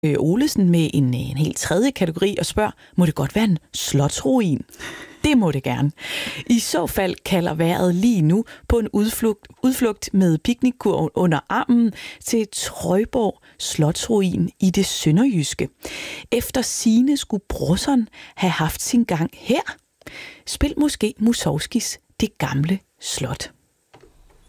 Olesen med en helt tredje kategori og spørger, må det godt være en slotsruin? Det må det gerne. I så fald kalder vejret lige nu på en udflugt med piknikkurv under armen til Trøjborg Slotsruin i det sønderjyske. Efter sigende skulle Brorson have haft sin gang her. Spil måske Mussorgskis Det gamle slot.